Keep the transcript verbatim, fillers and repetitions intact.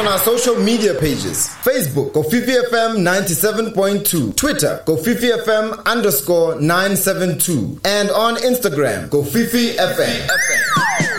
our social media pages. Facebook, Kofifi F M ninety-seven point two. Twitter, Kofifi F M underscore nine seven two. And on Instagram, Kofifi F M.